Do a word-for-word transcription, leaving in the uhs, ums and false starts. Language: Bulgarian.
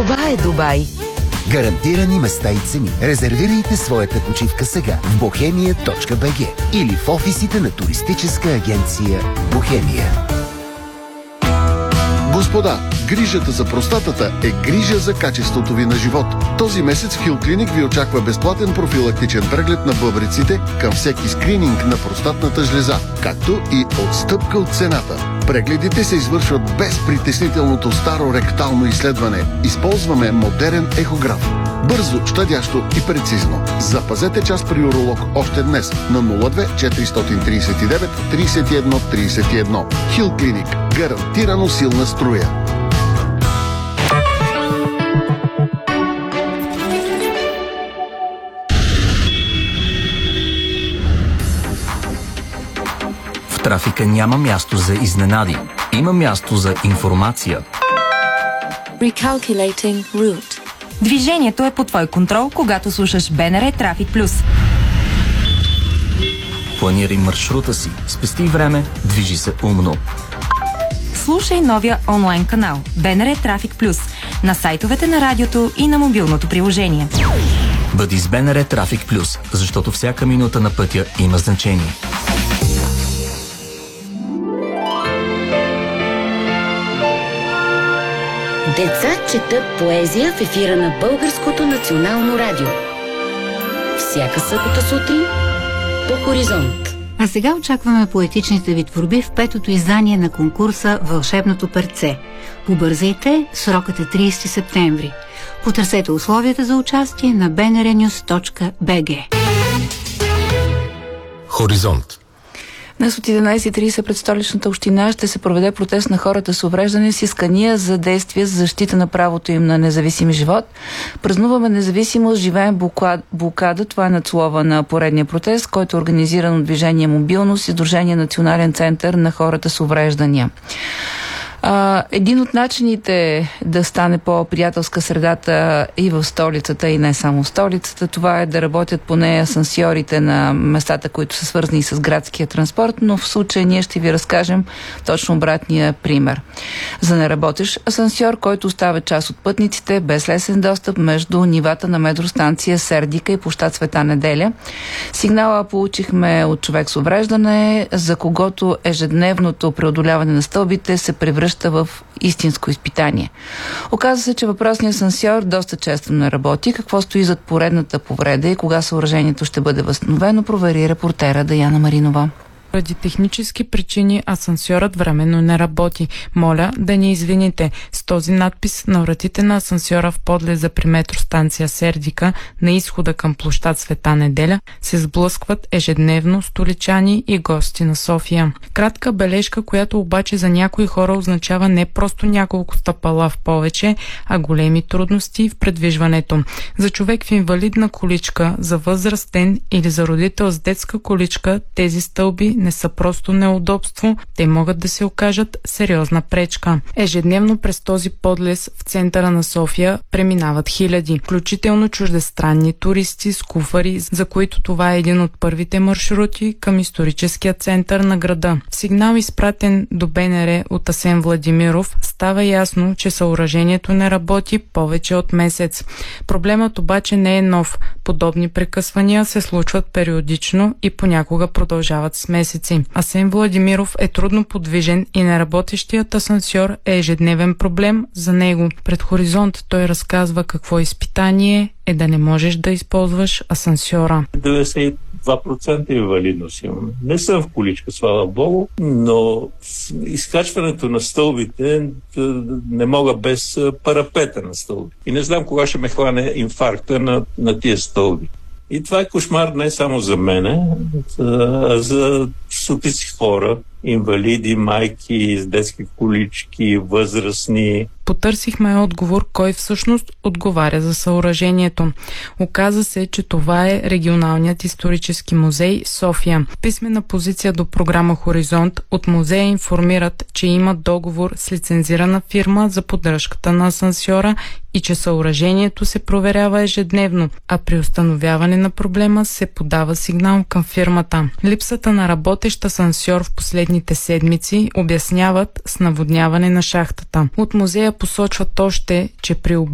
Това е Дубай. Гарантирани места и цени. Резервирайте своята почивка сега в бохемия точка би джи или в офисите на туристическа агенция Бохемия. Господа, грижата за простатата е грижа за качеството ви на живот. Този месец в Хил Клиник ви очаква безплатен профилактичен преглед на бъбреците към всеки скрининг на простатната жлеза, както и отстъпка от цената. Прегледите се извършват без притеснителното старо ректално изследване. Използваме модерен ехограф. Бързо, щадящо и прецизно. Запазете час при уролог още днес на нула две четиристотин тридесет и девет тридесет и едно тридесет и едно. Хил Клиник. Гарантирано силна струя. В трафика няма място за изненади. Има място за информация. Recalculating route. Движението е под твой контрол, когато слушаш БНР Трафик Плюс. Планирай маршрута си, спести време, движи се умно. Слушай новия онлайн канал БНР Трафик Плюс на сайтовете на радиото и на мобилното приложение. Бъди с БНР Трафик Плюс, защото всяка минута на пътя има значение. Деца четат поезия в ефира на Българското национално радио. Всяка събота сутрин по Хоризонт. А сега очакваме поетичните ви творби в петото издание на конкурса Вълшебното перце. Побързайте, срокът е тридесети септември. Потърсете условията за участие на би ен ар нюз точка би джи. Хоризонт. Днес от единадесет и тридесет пред столичната община ще се проведе протест на хората с увреждане с искания за действия за защита на правото им на независим живот. Празнуваме независимост, живеем блокада. Това е надслова на поредния протест, който е организиран от Движение Мобилност и Сдружение Национален център на хората с увреждания. А, един от начините да стане по-приятелска средата и в столицата, и не само в столицата, това е да работят поне асансьорите на местата, които са свързани с градския транспорт, но в случая ние ще ви разкажем точно обратния пример. За неработещ асансьор, който оставя част от пътниците без лесен достъп между нивата на метростанция Сердика и площад Света Неделя. Сигнала получихме от човек с увреждане, за когото ежедневното преодоляване на стълбите се превръща в истинско изпитание. Оказва се, че въпросният асансьор доста често не работи. Какво стои зад поредната повреда и кога съоръжението ще бъде възстановено, провери репортера Даяна Маринова. Поради технически причини асансьорът временно не работи. Моля да ни извините. С този надпис на вратите на асансьора в подлеза при метростанция Сердика на изхода към площад Света Неделя се сблъскват ежедневно столичани и гости на София. Кратка бележка, която обаче за някои хора означава не просто няколко стъпала в повече, а големи трудности в предвижването. За човек в инвалидна количка, за възрастен или за родител с детска количка, тези стълби не са просто неудобство, те могат да се окажат сериозна пречка. Ежедневно през този подлез в центъра на София преминават хиляди, включително чуждестранни туристи с куфари, за които това е един от първите маршрути към историческия център на града. В сигнал, изпратен до Б Н Р от Асен Владимиров, става ясно, че съоръжението не работи повече от месец. Проблемът обаче не е нов. Подобни прекъсвания се случват периодично и понякога продължават с месеци. Асен Владимиров е трудно подвижен и неработещият асансьор е ежедневен проблем за него. Пред Хоризонт той разказва какво изпитание е да не можеш да използваш асансьора. деветдесет и два процента инвалидност имам. Не съм в количка, слава Богу, но изкачването на стълбите не мога без парапета на стълби. И не знам кога ще ме хване инфаркта на, на тия стълби. И това е кошмар не само за мене, а за стотици хора, инвалиди, майки с детски колички, възрастни. Потърсихме отговор кой всъщност отговаря за съоръжението. Оказа се, че това е Регионалният исторически музей София. Писмена позиция до програма Хоризонт от музея информират, че има договор с лицензирана фирма за поддръжката на асансьора и че съоръжението се проверява ежедневно, а при установяване на проблема се подава сигнал към фирмата. Липсата на работещ асансьор в последните седмици обясняват с наводняване на шахтата. От музея посочват още, че при